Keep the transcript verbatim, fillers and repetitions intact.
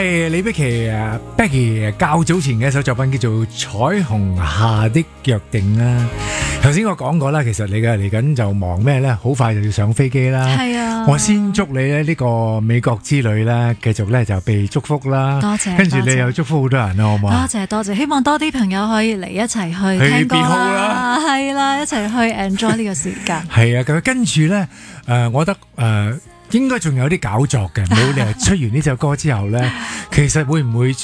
係李璧琦啊 Becky 較早前嘅一首作品叫做《彩虹下的約定》啦。頭先我講過啦，其實你嘅嚟緊就忙咩呢？好快就要上飛機啦。 係啊， 我先祝你咧呢個美國之旅咧，繼續咧就被祝福啦。 多謝， 跟住你又祝福好多人啦，好唔好？ 多謝多謝，希望多啲朋友可以嚟一齊去聽歌啦，係啦，一齊去 enjoy 呢個時間。 係啊，咁跟住咧，誒，我覺得誒應該仲有啲搞作嘅，冇理由出完呢首歌之後咧，其實會唔會？